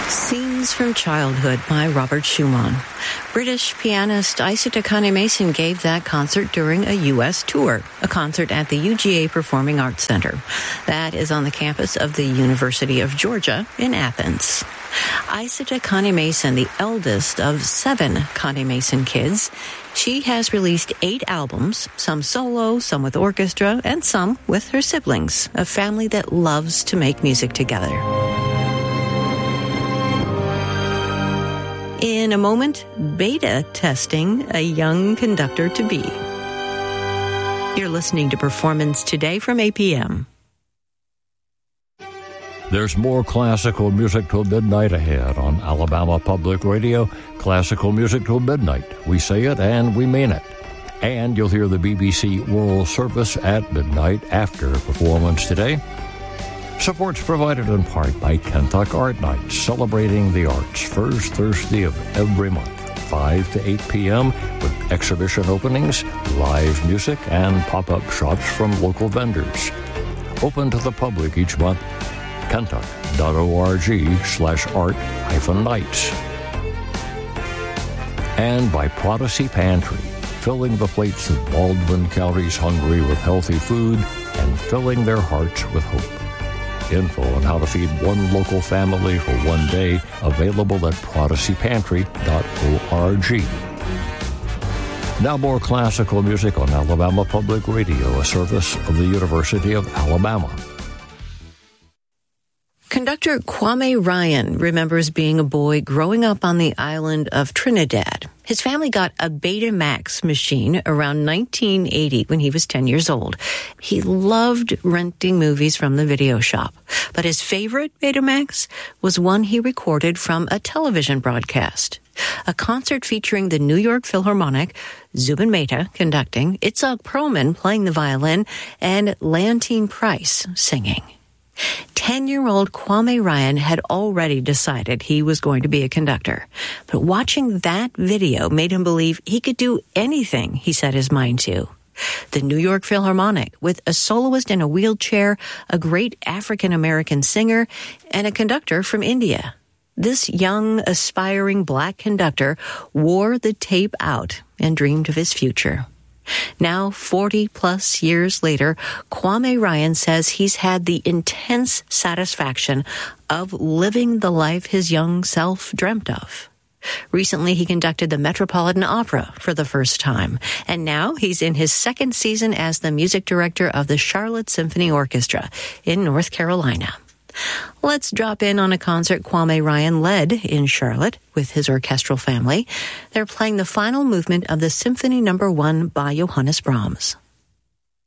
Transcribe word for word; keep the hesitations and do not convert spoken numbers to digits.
Scenes from Childhood by Robert Schumann. British pianist Isaac Akane Mason gave that concert during a U S tour, a concert at the U G A Performing Arts Center. That is on the campus of the University of Georgia in Athens. Isaac Akane Mason, the eldest of seven Akane Mason kids, she has released eight albums, some solo, some with orchestra, and some with her siblings, a family that loves to make music together. In a moment, beta testing a young conductor to be. You're listening to Performance Today from A P M. There's more classical music till midnight ahead on Alabama Public Radio. Classical music till midnight. We say it and we mean it. And you'll hear the B B C World Service at midnight after Performance Today. Support's provided in part by Kentuck Art Nights, celebrating the arts, first Thursday of every month, five to eight p.m., with exhibition openings, live music, and pop-up shops from local vendors. Open to the public each month, kentuck.org slash art hyphen nights. And by Prodigy Pantry, filling the plates of Baldwin County's hungry with healthy food and filling their hearts with hope. Info on how to feed one local family for one day available at prodigy pantry dot org. Now more classical music on Alabama Public Radio, a service of the University of Alabama. Conductor Kwame Ryan remembers being a boy growing up on the island of Trinidad. His family got a Betamax machine around nineteen eighty when he was ten years old. He loved renting movies from the video shop, but his favorite Betamax was one he recorded from a television broadcast. A concert featuring the New York Philharmonic, Zubin Mehta conducting, Itzhak Perlman playing the violin, and Leontyne Price singing. Ten-year-old Kwame Ryan had already decided he was going to be a conductor. But watching that video made him believe he could do anything he set his mind to. The New York Philharmonic, with a soloist in a wheelchair, a great African-American singer, and a conductor from India. This young, aspiring black conductor wore the tape out and dreamed of his future. Now, forty-plus years later, Kwame Ryan says he's had the intense satisfaction of living the life his young self dreamt of. Recently, he conducted the Metropolitan Opera for the first time, and now he's in his second season as the music director of the Charlotte Symphony Orchestra in North Carolina. Let's drop in on a concert Kwame Ryan led in Charlotte with his orchestral family. They're playing the final movement of the Symphony Number One by Johannes Brahms.